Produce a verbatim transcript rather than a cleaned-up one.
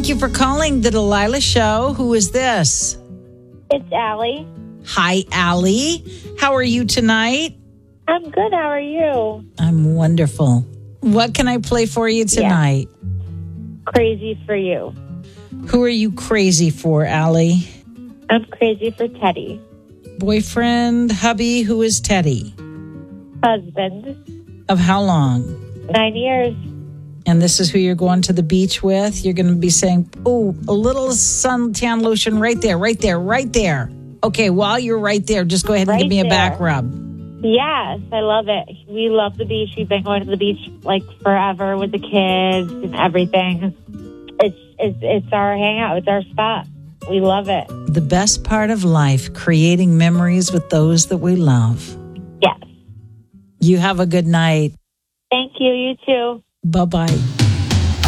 Thank you for calling the Delilah Show. Who is this? It's Allie. Hi, Allie. How are you tonight? I'm good. How are you? I'm wonderful. What can I play for you tonight? Yeah. Crazy for you. Who are you crazy for, Allie? I'm crazy for Teddy. Boyfriend, hubby, who is Teddy? Husband. Of how long? Nine years. And this is who you're going to the beach with? You're going to be saying, oh, a little suntan lotion right there, right there, right there. Okay, while you're right there, just go ahead and right give me a there. back rub. Yes, I love it. We love the beach. We've been going to the beach like forever with the kids and everything. It's it's it's our hangout. It's our spot. We love it. The best part of life, creating memories with those that we love. Yes. You have a good night. Thank you. You too. Bye-bye.